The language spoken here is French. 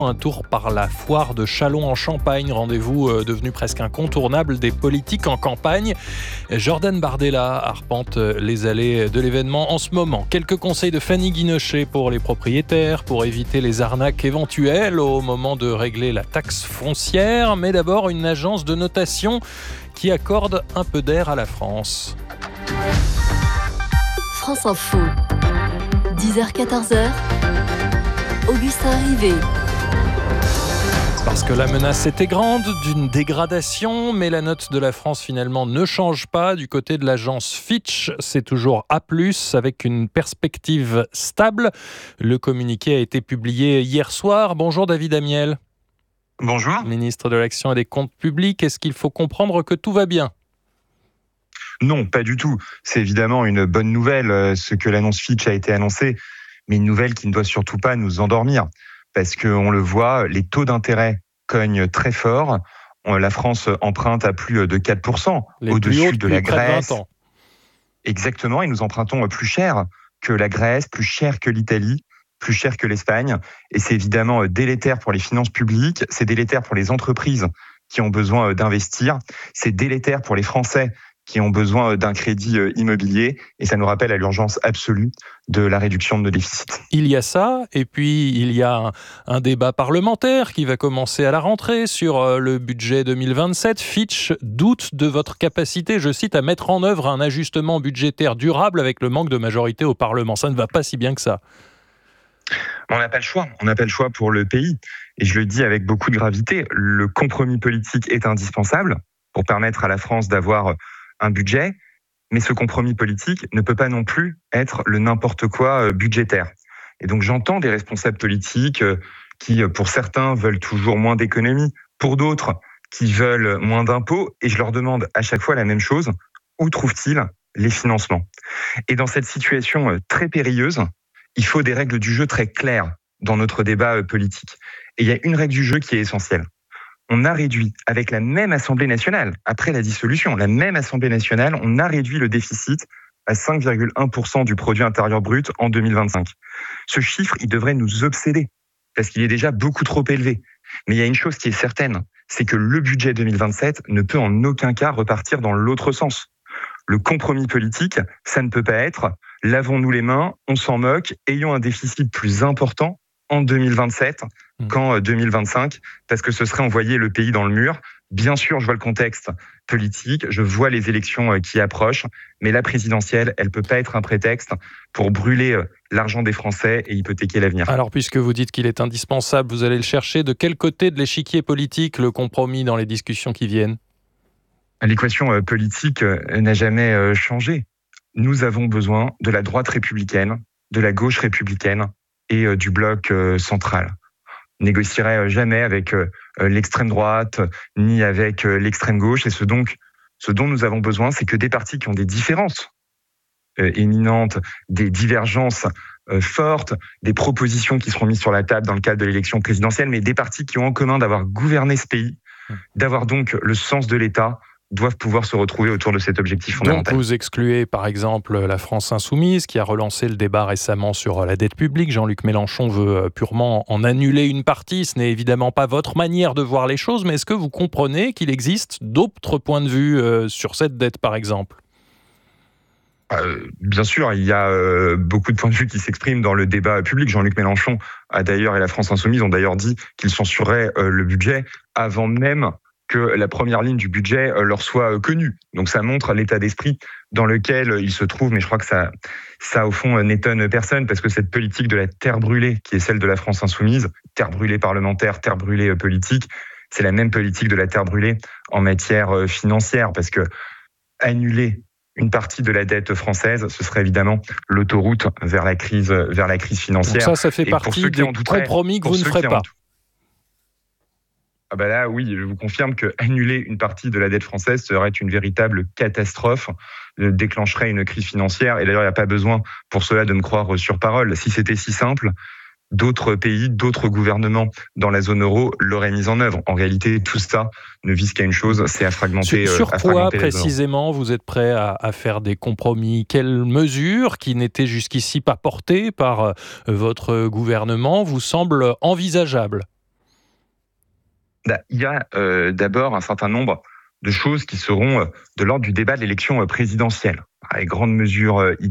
Un tour par la foire de Châlons en Champagne, rendez-vous devenu presque incontournable des politiques en campagne. Jordan Bardella arpente les allées de l'événement en ce moment. Quelques conseils de Fanny Guinochet pour les propriétaires, pour éviter les arnaques éventuelles au moment de régler la taxe foncière. Mais d'abord, une agence de notation qui accorde un peu d'air à la France. France Info, 10h-14h, Augustin Rivet. Parce que la menace était grande d'une dégradation, mais la note de la France finalement ne change pas. Du côté de l'agence Fitch, c'est toujours A+, avec une perspective stable. Le communiqué a été publié hier soir. Bonjour David Amiel. Bonjour. Ministre de l'Action et des Comptes Publics, est-ce qu'il faut comprendre que tout va bien ? Non, pas du tout. C'est évidemment une bonne nouvelle, ce que l'annonce Fitch a été annoncée, mais une nouvelle qui ne doit surtout pas nous endormir. Parce qu'on le voit, les taux d'intérêt cognent très fort. La France emprunte à plus de 4%, au-dessus de la Grèce. Exactement, et nous empruntons plus cher que la Grèce, plus cher que l'Italie, plus cher que l'Espagne. Et c'est évidemment délétère pour les finances publiques, c'est délétère pour les entreprises qui ont besoin d'investir, c'est délétère pour les Français qui ont besoin d'un crédit immobilier, et ça nous rappelle à l'urgence absolue de la réduction de nos déficits. Il y a ça, et puis il y a un débat parlementaire qui va commencer à la rentrée sur le budget 2027. Fitch doute de votre capacité, je cite, à mettre en œuvre un ajustement budgétaire durable avec le manque de majorité au Parlement. Ça ne va pas si bien que ça. On n'a pas le choix. On n'a pas le choix pour le pays. Et je le dis avec beaucoup de gravité, le compromis politique est indispensable pour permettre à la France d'avoir un budget, mais ce compromis politique ne peut pas non plus être le n'importe quoi budgétaire. Et donc j'entends des responsables politiques qui, pour certains, veulent toujours moins d'économies, pour d'autres, qui veulent moins d'impôts, et je leur demande à chaque fois la même chose, où trouvent-ils les financements ? Et dans cette situation très périlleuse, il faut des règles du jeu très claires dans notre débat politique. Et il y a une règle du jeu qui est essentielle. On a réduit, avec la même Assemblée nationale, après la dissolution, la même Assemblée nationale, on a réduit le déficit à 5,1% du produit intérieur brut en 2025. Ce chiffre, il devrait nous obséder, parce qu'il est déjà beaucoup trop élevé. Mais il y a une chose qui est certaine, c'est que le budget 2027 ne peut en aucun cas repartir dans l'autre sens. Le compromis politique, ça ne peut pas être « lavons-nous les mains, on s'en moque, ayons un déficit plus important » en 2027 qu'en 2025, parce que ce serait envoyer le pays dans le mur. Bien sûr, je vois le contexte politique, je vois les élections qui approchent, mais la présidentielle, elle peut pas être un prétexte pour brûler l'argent des Français et hypothéquer l'avenir. Alors, puisque vous dites qu'il est indispensable, vous allez le chercher. De quel côté de l'échiquier politique, le compromis dans les discussions qui viennent ? L'équation politique n'a jamais changé. Nous avons besoin de la droite républicaine, de la gauche républicaine, et du bloc central. On négocierait jamais avec l'extrême droite, ni avec l'extrême gauche. Et ce dont nous avons besoin, c'est que des partis qui ont des différences éminentes, des divergences fortes, des propositions qui seront mises sur la table dans le cadre de l'élection présidentielle, mais des partis qui ont en commun d'avoir gouverné ce pays, d'avoir donc le sens de l'État, doivent pouvoir se retrouver autour de cet objectif fondamental. Donc vous excluez par exemple la France Insoumise qui a relancé le débat récemment sur la dette publique. Jean-Luc Mélenchon veut purement en annuler une partie. Ce n'est évidemment pas votre manière de voir les choses, mais est-ce que vous comprenez qu'il existe d'autres points de vue sur cette dette par exemple ? Bien sûr, il y a beaucoup de points de vue qui s'expriment dans le débat public. Jean-Luc Mélenchon a d'ailleurs, et la France Insoumise ont d'ailleurs dit qu'ils censureraient le budget avant même que la première ligne du budget leur soit connue. Donc ça montre l'état d'esprit dans lequel ils se trouvent, mais je crois que ça au fond n'étonne personne, parce que cette politique de la terre brûlée, qui est celle de la France Insoumise, terre brûlée parlementaire, terre brûlée politique, c'est la même politique de la terre brûlée en matière financière, parce que annuler une partie de la dette française, ce serait évidemment l'autoroute vers la crise financière. Donc ça fait partie des compromis que vous ne ferez pas. Ah bah là, oui, je vous confirme que annuler une partie de la dette française serait une véritable catastrophe, déclencherait une crise financière. Et d'ailleurs, il n'y a pas besoin pour cela de me croire sur parole. Si c'était si simple, d'autres pays, d'autres gouvernements dans la zone euro l'auraient mise en œuvre. En réalité, tout ça ne vise qu'à une chose, c'est à fragmenter. Sur quoi précisément vous êtes prêt à faire des compromis ? Quelles mesures qui n'étaient jusqu'ici pas portées par votre gouvernement vous semblent envisageables ? Il y a d'abord un certain nombre de choses qui seront de l'ordre du débat de l'élection présidentielle, avec grande mesure